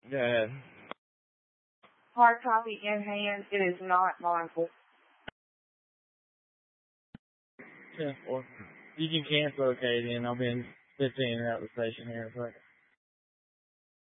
Go ahead. Hard copy in hand. It is not lawful. Yeah, well, you can cancel, okay, then I'll be in 15 out of the station here in a second.